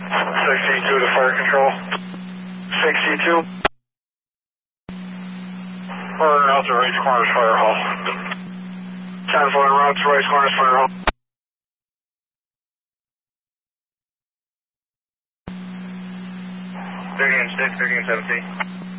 62 to fire control. 62. Fire out to Rice Corners Fire Hall. 10-4 route to Rice Corners Fire Hall. Thirty and 6, 30 and 17.